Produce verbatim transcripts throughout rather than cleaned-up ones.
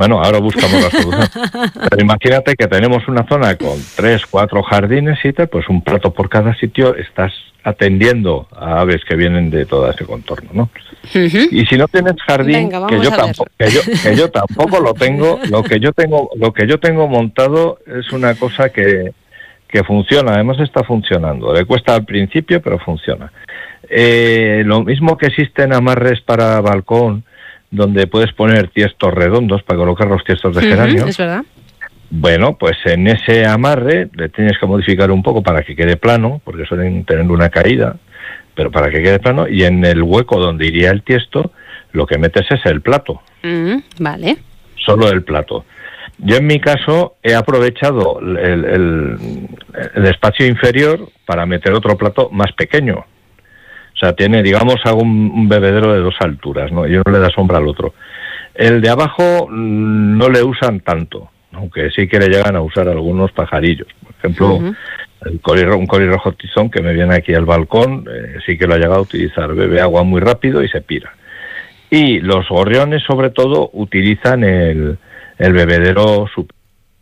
Bueno, ahora buscamos la solución. Pero imagínate que tenemos una zona con tres, cuatro jardines y tal, pues un plato por cada sitio, estás atendiendo a aves que vienen de todo ese contorno, ¿no? Uh-huh. Y si no tienes jardín, Venga, que, yo tampoco, que, yo, que yo tampoco lo tengo, lo que yo tengo, lo que yo tengo montado es una cosa que, que funciona, además está funcionando. Le cuesta al principio, pero funciona. Eh, lo mismo que existen amarres para balcón, donde puedes poner tiestos redondos para colocar los tiestos de geranio. Uh-huh, es verdad. Bueno, pues en ese amarre le tienes que modificar un poco para que quede plano, porque suelen tener una caída, pero para que quede plano, y en el hueco donde iría el tiesto, lo que metes es el plato. Uh-huh, vale. Solo el plato. Yo en mi caso he aprovechado el, el, el espacio inferior para meter otro plato más pequeño. O sea, tiene, digamos, algún un bebedero de dos alturas, ¿no? Y uno le da sombra al otro. El de abajo no le usan tanto, aunque sí que le llegan a usar algunos pajarillos. Por ejemplo, uh-huh. el corirro, un corirrojo tizón que me viene aquí al balcón, eh, sí que lo ha llegado a utilizar. Bebe agua muy rápido y se pira. Y los gorriones, sobre todo, utilizan el, el bebedero superior.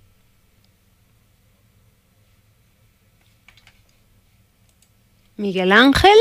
Miguel Ángel.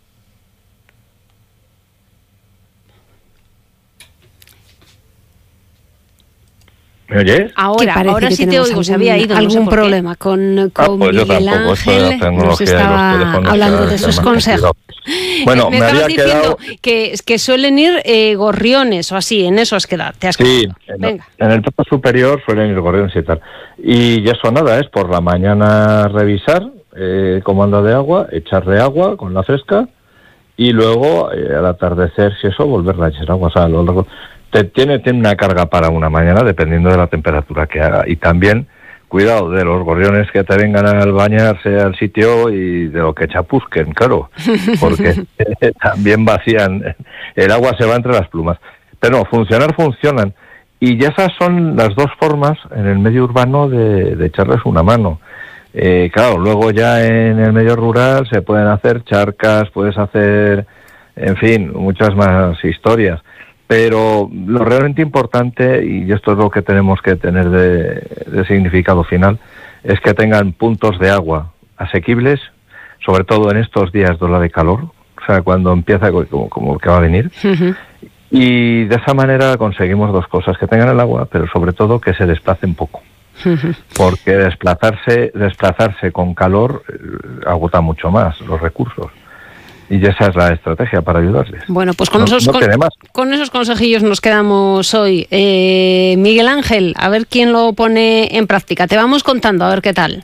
¿Me oyes? Ahora, ahora sí te oigo, se había ido. ¿Algún no problema con, con ah, pues Miguel Ángel? Nos estaba hablando de sus consejos. Bueno, me, me estabas diciendo quedado... que, que suelen ir eh, gorriones o así, en eso has quedado. ¿Te has sí, en, Venga. en el plato superior suelen ir gorriones y tal. Y eso nada, es por la mañana revisar eh, cómo anda de agua, echarle agua con la fresca y luego eh, al atardecer, si eso, volverla a echar agua. O sea, a lo largo... Te, tiene, tiene una carga para una mañana dependiendo de la temperatura que haga. Y también, cuidado de los gorriones que te vengan al bañarse al sitio y de lo que chapuzquen, claro, porque también vacían, el agua se va entre las plumas. Pero no, funcionar funcionan. Y esas son las dos formas en el medio urbano de, de echarles una mano. Eh, claro, luego ya en el medio rural se pueden hacer charcas, puedes hacer, en fin, muchas más historias. Pero lo realmente importante, y esto es lo que tenemos que tener de, de significado final, es que tengan puntos de agua asequibles, sobre todo en estos días de ola de calor, o sea, cuando empieza como, como el que va a venir. Uh-huh. Y de esa manera conseguimos dos cosas, que tengan el agua, pero sobre todo que se desplacen poco. Uh-huh. Porque desplazarse, desplazarse con calor eh, agota mucho más los recursos. Y esa es la estrategia para ayudarles. Bueno, pues con, no, esos, no con, con esos consejillos nos quedamos hoy. Eh, Miguel Ángel, a ver quién lo pone en práctica. Te vamos contando, a ver qué tal.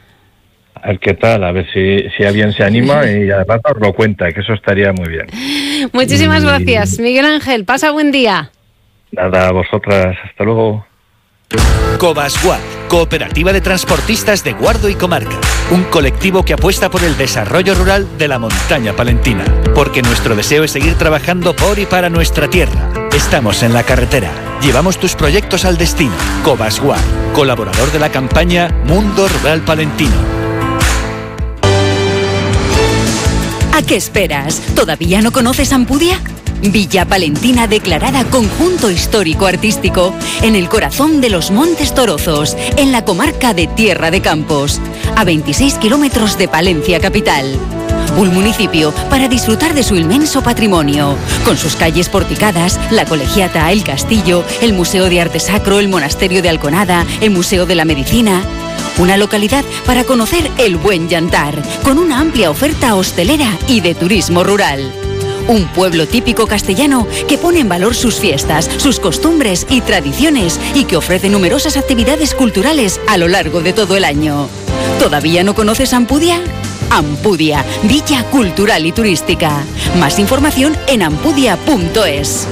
A ver qué tal, a ver si, si alguien se anima y además nos lo cuenta, que eso estaría muy bien. Muchísimas y... gracias, Miguel Ángel. Pasa buen día. Nada, a vosotras. Hasta luego. Cobasguard, Cooperativa de Transportistas de Guardo y Comarca. Un colectivo que apuesta por el desarrollo rural de la montaña palentina. Porque nuestro deseo es seguir trabajando por y para nuestra tierra. Estamos en la carretera. Llevamos tus proyectos al destino. Cobasguard, colaborador de la campaña Mundo Rural Palentino. ¿A qué esperas? ¿Todavía no conoces Ampudia? Villa Palentina declarada Conjunto Histórico Artístico en el corazón de los Montes Torozos, en la comarca de Tierra de Campos, a veintiséis kilómetros de Palencia capital. Un municipio para disfrutar de su inmenso patrimonio, con sus calles porticadas, la Colegiata, el Castillo, el Museo de Arte Sacro, el Monasterio de Alconada, el Museo de la Medicina. Una localidad para conocer el buen llantar, con una amplia oferta hostelera y de turismo rural. Un pueblo típico castellano que pone en valor sus fiestas, sus costumbres y tradiciones y que ofrece numerosas actividades culturales a lo largo de todo el año. ¿Todavía no conoces Ampudia? Ampudia, Villa Cultural y Turística. Más información en ampudia punto es.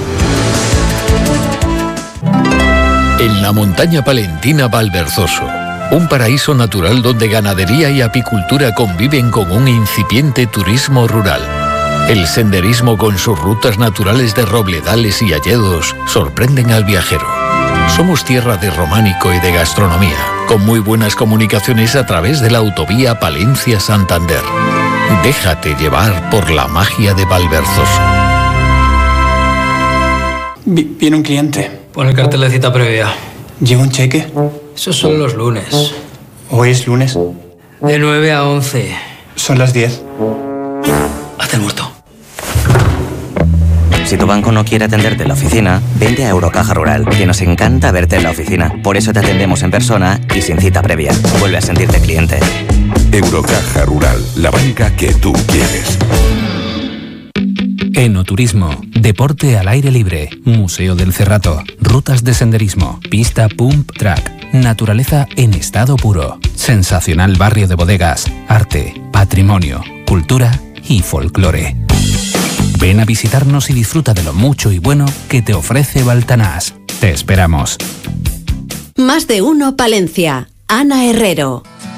En la montaña palentina Valverzoso, un paraíso natural donde ganadería y apicultura conviven con un incipiente turismo rural. El senderismo con sus rutas naturales de robledales y hayedos sorprenden al viajero. Somos tierra de románico y de gastronomía, con muy buenas comunicaciones a través de la autovía Palencia-Santander. Déjate llevar por la magia de Valverzoso. Viene un cliente. Pon el cartel de cita previa. ¿Llevo un cheque? Esos son los lunes. ¿Hoy es lunes? De nueve a once. Son las diez. Haz el muerto. Si tu banco no quiere atenderte en la oficina, vente a Eurocaja Rural, que nos encanta verte en la oficina. Por eso te atendemos en persona y sin cita previa. Vuelve a sentirte cliente. Eurocaja Rural, la banca que tú quieres. Enoturismo, deporte al aire libre, Museo del Cerrato, rutas de senderismo, pista pump track, naturaleza en estado puro, sensacional barrio de bodegas, arte, patrimonio, cultura y folclore. Ven a visitarnos y disfruta de lo mucho y bueno que te ofrece Baltanás. Te esperamos. Más de uno Palencia. Ana Herrero.